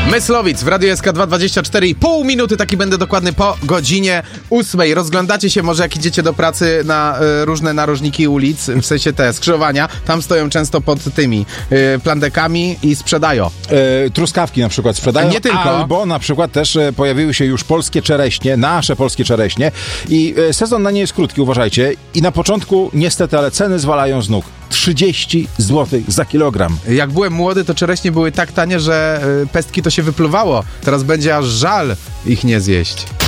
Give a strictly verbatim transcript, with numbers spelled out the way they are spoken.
Myslowic w Radiu S K dwa dwadzieścia cztery i pół minuty, taki będę dokładny po godzinie ósmej. Rozglądacie się może, jak idziecie do pracy na y, różne narożniki ulic, w sensie te skrzyżowania, tam stoją często pod tymi y, plandekami i sprzedają. E, truskawki na przykład sprzedają, Nie tylko. albo na przykład też e, pojawiły się już polskie czereśnie, nasze polskie czereśnie i e, sezon na nie jest krótki, uważajcie, i na początku niestety, ale ceny zwalają z nóg. trzydzieści złotych za kilogram. Jak byłem młody, to czereśnie były tak tanie, że y, pestki to się wypluwało. Teraz będzie aż żal ich nie zjeść.